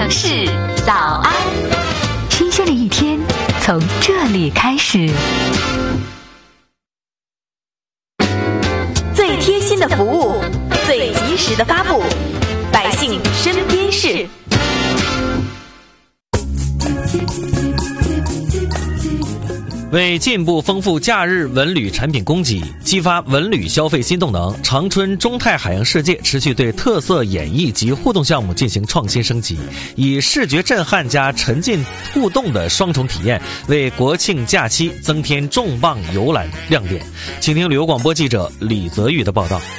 城市早安，新鲜的一天从这里开始。最贴心的服务，最及时的发布，百姓身边事。 为进一步丰富假日文旅产品供给，激发文旅消费新动能，长春中泰海洋世界持续对特色演绎及互动项目进行创新升级，以视觉震撼加沉浸互动的双重体验，为国庆假期增添重磅游览亮点。请听旅游广播记者李泽宇的报道。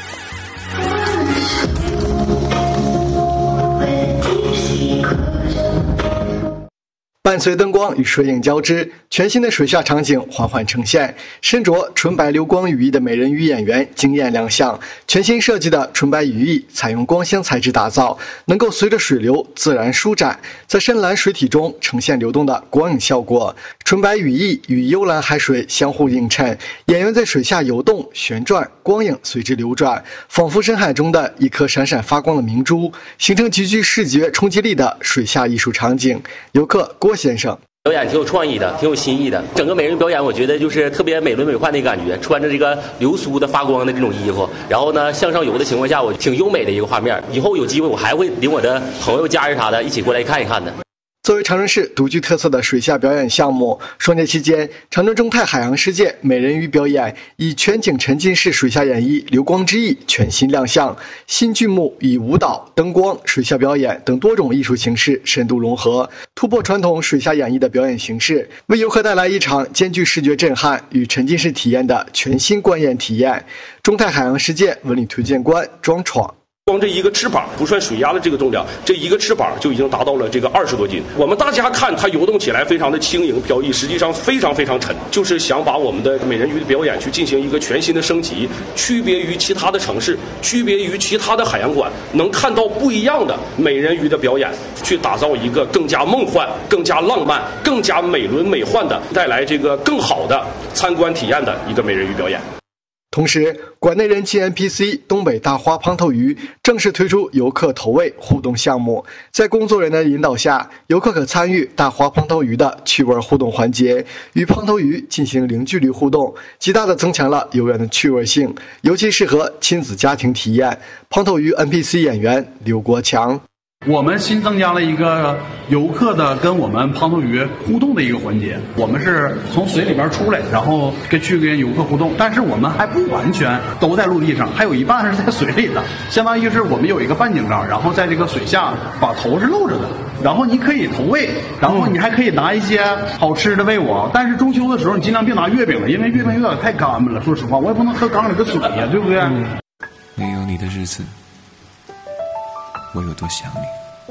伴随灯光与水影交织，全新的水下场景缓缓呈现。身着纯白流光羽翼的美人鱼演员惊艳亮相。全新设计的纯白羽翼采用光纤材质打造，能够随着水流自然舒展，在深蓝水体中呈现流动的光影效果。纯白羽翼与幽蓝海水相互映衬，演员在水下游动旋转，光影随之流转，仿佛深海中的一颗闪闪发光的明珠，形成极具视觉冲击力的水下艺术场景。游客郭先生表演挺有创意的，挺有新意的。整个美人鱼表演，我觉得就是特别美轮美奂的感觉，穿着这个流苏的发光的这种衣服，然后呢向上游的情况下，我挺优美的一个画面。以后有机会，我还会领我的朋友、家人啥的一起过来看一看的。 作为长春市独具特色的水下表演项目，双节期间，长春中泰海洋世界美人鱼表演以全景沉浸式水下演绎流光之翼全新亮相。新剧目以舞蹈、灯光、水下表演等多种艺术形式深度融合，突破传统水下演绎的表演形式，为游客带来一场兼具视觉震撼与沉浸式体验的全新观演体验。中泰海洋世界文旅推荐官庄闯。 光这一个翅膀不算水鸭的这个重量，这一个翅膀就已经达到了这个20多斤。我们大家看它游动起来非常的轻盈飘逸，实际上非常非常沉，就是想把我们的美人鱼的表演去进行一个全新的升级，区别于其他的城市，区别于其他的海洋馆，能看到不一样的美人鱼的表演，去打造一个更加梦幻、更加浪漫、更加美轮美奂的，带来这个更好的参观体验的一个美人鱼表演。 同时，馆内人气 NPC 东北大花胖头鱼正式推出游客投喂互动项目，在工作人员的引导下，游客可参与大花胖头鱼的趣味互动环节，与胖头鱼进行零距离互动，极大地增强了游园的趣味性，尤其适合亲子家庭体验。胖头鱼 NPC 演员刘国强。 我们新增加了一个游客的跟我们胖头鱼互动的一个环节，我们是从水里边出来，然后跟游客互动，但是我们还不完全都在陆地上，还有一半是在水里的，相当于是我们有一个半景罩，然后在这个水下把头是露着的，然后你可以投喂，然后你还可以拿一些好吃的喂我，但是中秋的时候你尽量别拿月饼了，因为月饼有点太干巴了，说实话我也不能喝缸里的水呀，对不对？ 没有你的日子我有多想你。